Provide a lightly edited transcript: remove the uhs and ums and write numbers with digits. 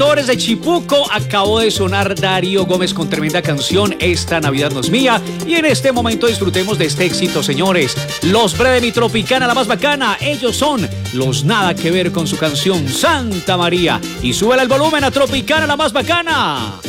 compositores de Chipuco. Acabó de sonar Darío Gómez con tremenda canción, Esta Navidad no es mía. Y en este momento disfrutemos de este éxito, señores. Los Bre de mi Tropicana, la más bacana. Ellos son los Nada que Ver con su canción Santa María. Y súbele el volumen a Tropicana, la más bacana.